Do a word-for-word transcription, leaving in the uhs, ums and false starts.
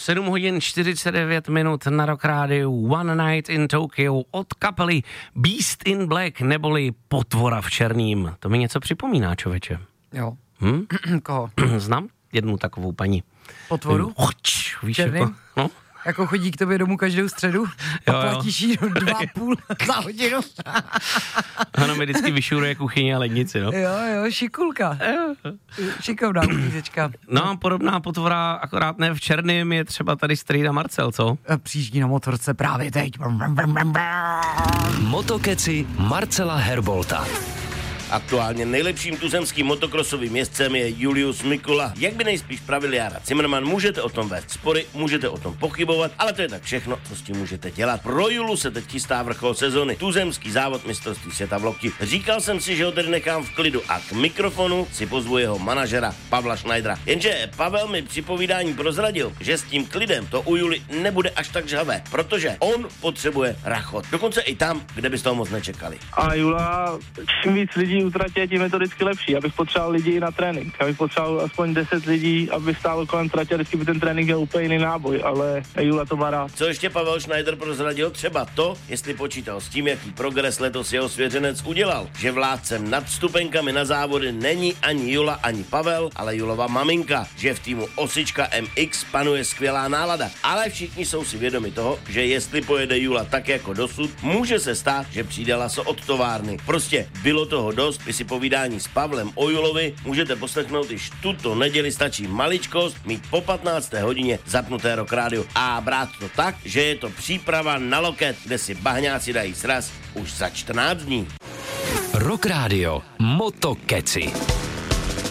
sedm hodin čtyřicet devět minut na Rock Rádiu. One Night in Tokyo od kapely Beast in Black, neboli Potvora v černým. To mi něco připomíná, člověče. Jo. Hm? Koho? Znám jednu takovou paní. Potvoru? Hoč, víš, černým? jako, no? Jako chodí k tobě domů každou středu a Jo, jo. platíš jí dva a půl za hodinu. Ano, mi vždycky vyšuruje kuchyně a lednici, no. Jo, jo, šikulka. Šikovná uklízečka. No, podobná potvora, akorát ne v černém, je třeba tady strýda Marcel, co? Přijíždí na motorce právě teď. Motokeci Marcela Herbolta. Aktuálně nejlepším tuzemským motokrosovým jezdcem je Julius Mikula. Jak by nejspíš pravil Jára Cimrman, můžete o tom vést spory, můžete o tom pochybovat, ale to je tak všechno, co s tím můžete dělat. Pro Julu se teď chystá vrchol sezony, tuzemský závod mistrovství světa v Lokti. Říkal jsem si, že ho tedy nechám v klidu a k mikrofonu si pozvu jeho manažera Pavla Schneidera. Jenže Pavel mi při povídání prozradil, že s tím klidem to u July nebude až tak žhavé, protože on potřebuje rachot. Dokonce i tam, kde byste ho moc nečekali. A Jula, čím víc lidí utratě, tím je to vždycky lepší. Já bych potřeboval lidi na trénink. Já bych potřeboval aspoň deset lidí, aby stálo kolem tratě, vždycky by ten trénink měl úplně jiný náboj, ale Jula to má rád. Co ještě Pavel Schneider prozradil? Třeba to, jestli počítal s tím, jaký progres letos jeho svěřenec udělal. Že vládcem nad vstupenkami na závody není ani Jula, ani Pavel, ale Julova maminka. Že v týmu Osička M X panuje skvělá nálada. Ale všichni jsou si vědomi toho, že jestli pojede Jula tak jako dosud, může se stát, že přijde laso od továrny. Prostě bylo toho dost. Vy si povídání s Pavlem o Julovi můžete poslechnout již tuto neděli, stačí maličkost, mít po patnácté hodině zapnuté Rock Radio a brát to tak, že je to příprava na loket, kde si bahňáci dají sraz už za čtrnáct dní. Rock Radio Motokeci.